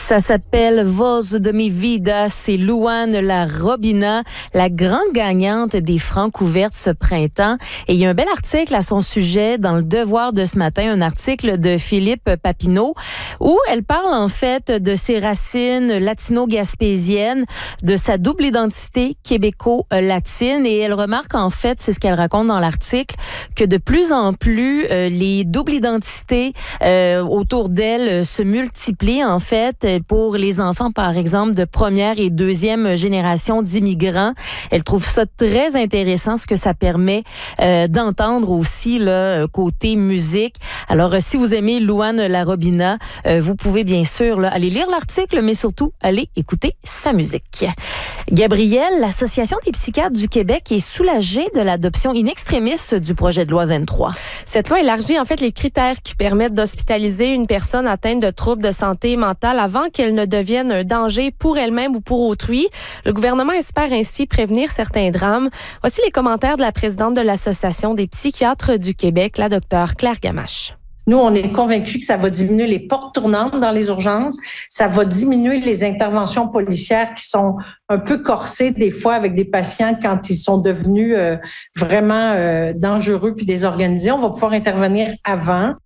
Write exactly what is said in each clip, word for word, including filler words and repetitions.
Ça s'appelle Voz de mi vida. C'est Louane La Robina, la grande gagnante des Francs ouvertes ce printemps. Et il y a un bel article à son sujet dans Le Devoir de ce matin, un article de Philippe Papineau, où elle parle en fait de ses racines latino-gaspésiennes, de sa double identité québéco-latine. Et elle remarque en fait, c'est ce qu'elle raconte dans l'article, que de plus en plus, euh, les doubles identités euh, autour d'elle se multiplient en fait pour les enfants, par exemple, de première et deuxième génération d'immigrants. Elle trouve ça très intéressant, ce que ça permet euh, d'entendre aussi là, côté musique. Alors, euh, si vous aimez Louane La Robina, euh, vous pouvez bien sûr là, aller lire l'article, mais surtout aller écouter sa musique. Gabrielle, l'Association des psychiatres du Québec est soulagée de l'adoption in extremis du projet de loi vingt-trois. Cette loi élargit en fait les critères qui permettent d'hospitaliser une personne atteinte de troubles de santé mentale avant qu'elle ne devienne un danger pour elle-même ou pour autrui. Le gouvernement espère ainsi prévenir certains drames. Voici les commentaires de la présidente de l'Association des psychiatres du Québec, la docteure Claire Gamache. Nous, on est convaincus que ça va diminuer les portes tournantes dans les urgences, ça va diminuer les interventions policières qui sont un peu corsées des fois avec des patients quand ils sont devenus euh, vraiment euh, dangereux puis désorganisés. On va pouvoir intervenir avant.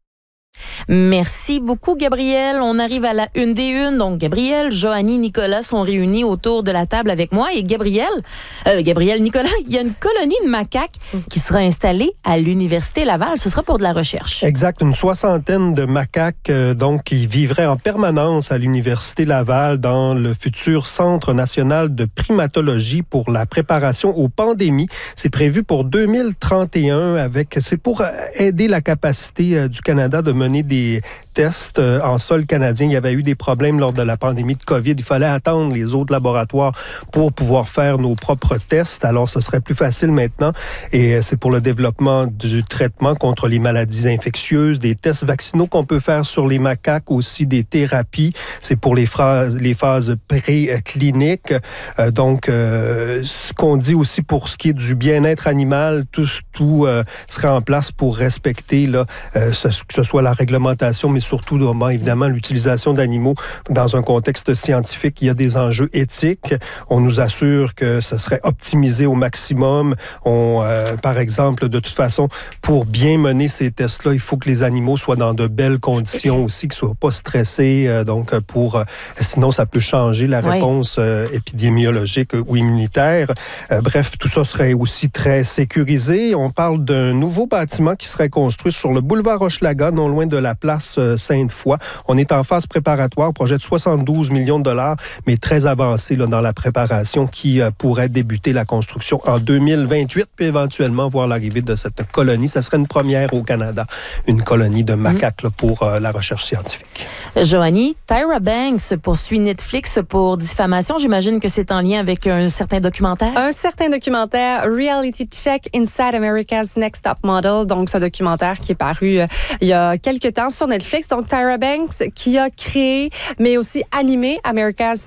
Merci beaucoup, Gabrielle. On arrive à la une des unes. Donc, Gabrielle, Joanie, Nicolas sont réunis autour de la table avec moi. Et Gabrielle, euh, Gabrielle, Nicolas, il y a une colonie de macaques qui sera installée à l'Université Laval. Ce sera pour de la recherche. Exact. Une soixantaine de macaques, euh, donc, qui vivraient en permanence à l'Université Laval dans le futur Centre national de primatologie pour la préparation aux pandémies. C'est prévu pour deux mille trente et un. Avec, c'est pour aider la capacité euh, du Canada de mener des tests euh, en sol canadien. Il y avait eu des problèmes lors de la pandémie de COVID. Il fallait attendre les autres laboratoires pour pouvoir faire nos propres tests. Alors, ce serait plus facile maintenant. Et euh, c'est pour le développement du traitement contre les maladies infectieuses, des tests vaccinaux qu'on peut faire sur les macaques, aussi des thérapies. C'est pour les phases, les phases précliniques. Euh, donc, euh, ce qu'on dit aussi pour ce qui est du bien-être animal, tout, tout euh, serait en place pour respecter là, euh, ce, que ce soit la réglementation, mais surtout, évidemment, l'utilisation d'animaux dans un contexte scientifique. Il y a des enjeux éthiques. On nous assure que ce serait optimisé au maximum. On, euh, par exemple, de toute façon, pour bien mener ces tests-là, il faut que les animaux soient dans de belles conditions aussi, qu'ils ne soient pas stressés. Euh, donc, pour, euh, sinon, ça peut changer la réponse euh, épidémiologique ou immunitaire. Euh, bref, tout ça serait aussi très sécurisé. On parle d'un nouveau bâtiment qui serait construit sur le boulevard Hochelaga, non loin de la place Sainte-Foy. On est en phase préparatoire, projet de soixante-douze millions de dollars, mais très avancé là, dans la préparation qui euh, pourrait débuter la construction en deux mille vingt-huit, puis éventuellement voir l'arrivée de cette colonie. Ça serait une première au Canada, une colonie de macaques là, pour euh, la recherche scientifique. Joanie, Tyra Banks poursuit Netflix pour diffamation. J'imagine que c'est en lien avec un certain documentaire. Un certain documentaire, Reality Check Inside America's Next Top Model. Donc, ce documentaire qui est paru euh, il y a quelques temps sur Netflix. Donc, Tyra Banks qui a créé, mais aussi animé America's